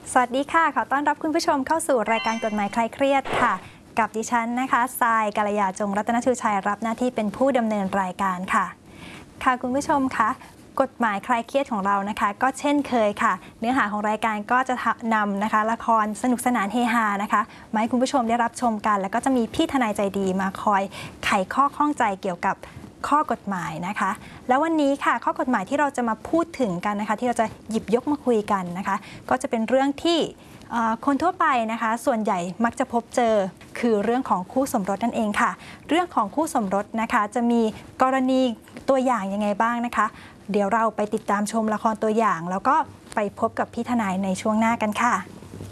สวัสดีค่ะขอต้อนรับคุณผู้ชมเข้าสู่รายการกฎหมายคลายเครียดค่ะกับดิฉันนะคะทรายกัลยาจงรัตนชูชัยรับหน้าที่เป็นผู้ดำเนินรายการค่ะคุณผู้ชมคะกฎหมายคลายเครียดของเรานะคะก็เช่นเคยค่ะเนื้อหาของรายการก็จะนำนะคะละครสนุกสนานเฮฮานะคะมาให้คุณผู้ชมได้รับชมกันแล้วก็จะมีพี่ทนายใจดีมาคอยไขข้อข้องใจเกี่ยวกับข้อกฎหมายนะคะแล้ววันนี้ค่ะข้อกฎหมายที่เราจะมาพูดถึงกันนะคะที่เราจะหยิบยกมาคุยกันนะคะก็จะเป็นเรื่องที่คนทั่วไปนะคะส่วนใหญ่มักจะพบเจอคือเรื่องของคู่สมรสนั่นเองค่ะเรื่องของคู่สมรสนะคะจะมีกรณีตัวอย่างยังไงบ้างนะคะเดี๋ยวเราไปติดตามชมละครตัวอย่างแล้วก็ไปพบกับพี่ทนายในช่วงหน้ากันค่ะ